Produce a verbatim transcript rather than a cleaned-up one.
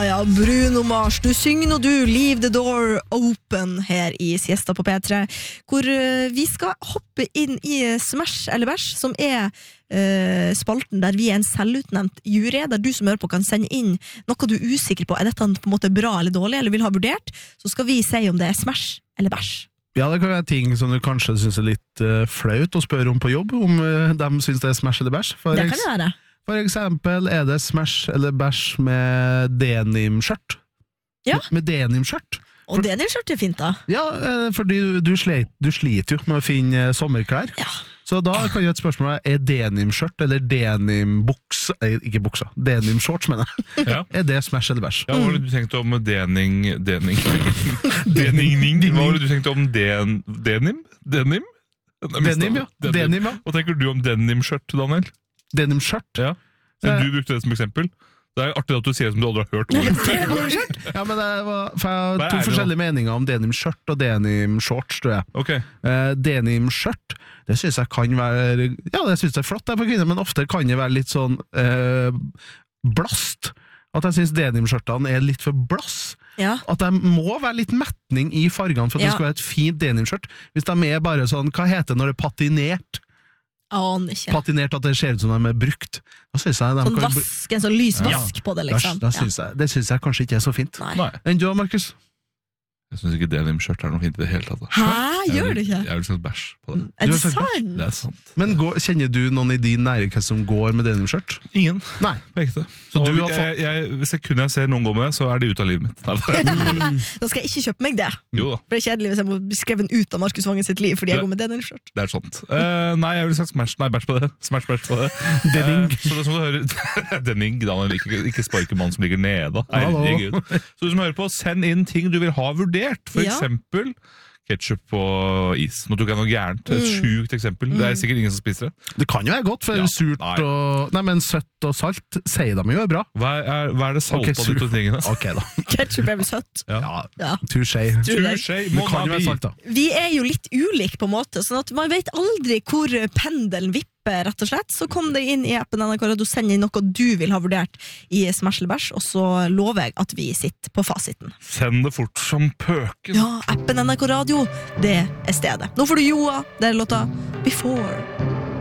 ja, Bruno Mars, du synger nå du Leave the door open her i Siesta på P tre, hvor uh, vi skal hoppe inn i Smash eller Bæsj, som er uh, spalten der vi er en selvutnevnt jury, der du som hører på kan sende inn noe du er usikker på, er dette på en måte bra eller dårlig, eller vil ha vurdert, så skal vi si om det er Smash eller Bæsj. Ja, det kan være ting som du kanskje synes er litt uh, flaut å spørre om på jobb, om uh, de synes det er Smash eller Bæsj. Det kan det være. For eksempel, er det Smash eller Bæsj med denim-skjørt? Ja. Med denim-skjørt. Og denim-skjørt er fint da. Ja, for du, du, slet, du sliter jo med å finne sommerklær. Ja. Så da kan jo et spørsmål være, er denim-skjørt eller denim-buks, ikke buksa, denim-shorts mener jeg. Ja. Er det Smash eller Bæsj? Ja, hva var det du tenkte om dening, dening, dening, hva var det du tenkte om den, denim? Denim? Denim, ja. Denim. Denim, ja. Hva tenker du om denim-skjørt, Daniel? Denim-skjørt? Ja, siden du brukte det som eksempel. Det er artig at du sier det som du aldri har hørt om. Ja, men det var, for jeg har Hva to er det forskjellige meninger om denim-skjørt og denim-shorts, tror jeg. Ok. Eh, denim-skjørt, det synes jeg kan være, ja, det synes jeg er flott der på kvinner, men ofte kan det være litt sånn eh, blast. At jeg synes denim-skjørtene er litt for blass. Ja. At de må være litt mettning i fargene for at Ja. det skal være et fint denim-skjørt. Hvis de er bare sånn, hva heter det når det er patinert? Aner ikke. Patinert at det ser ut som de er brukt. Da synes jeg de Sånn kan bli- vask, en sånn lys vask på det, liksom. Da, da synes jeg, det synes jeg kanskje ikke er så fint. Nei. Nei, Enn du, Markus? jeg synes ikke denim-skjørt er noe fint i det hele tatt. Da. Hæ? Jeg Gjør vil- det ikke? Jeg vil sagt bæsj på det. Er Du det har sagt sant? Det er sant. Men går, kjenner du noen i din nærhet som går med denim-skjørt? Ingen. Nei. På ekte. Så Og du har jeg, jeg, hvis jeg kun jeg ser noen gå med det, så er de ute av livet mitt. Nei, Da skal jeg ikke kjøpe meg det. jo da, For det er kjedelig hvis jeg må bli skrevet ut av Markus Vangen sitt liv fordi jeg Det- går med denim-skjørt. det er sant. Uh, nei, jeg vil sagt smash, nei, bæsj på det. Smash, bæsj på det. Denning. Eh, så det som du hører, Denning, Daniel, ikke, ikke sparke mann som ligger nede. Hallo. Herregud. Så du som hører på, send inn ting du vil ha vurdert. For Ja. eksempel ketchup på is. Nå tok jeg noe gærent. Et Mm. sjukt eksempel. Det er sikkert ingen som spiser det. Det kan jo være godt, for Ja, surt nei. og Nei, men søtt og salt sier de jo er bra. Hva er, hva er det salte Ok, av de to sur. tingene? Ok, da. Ketchup er vel søtt. Ja, Ja. touché. Tror jeg. Touché, Det mon kan jo være ami. salt, da. Vi er jo litt ulike på en måte, sånn at man vet aldri hvor pendelen vipper, rett og slett. Så kom det inn i appen N R K Radio, send inn noe du vil ha vurdert i Smash eller Bæsj, og så lover jeg at vi sitter på fasiten. Send det fort som pøken. Ja, appen N R K Radio, det er stedet. Nå får du Joa, det er låta Before.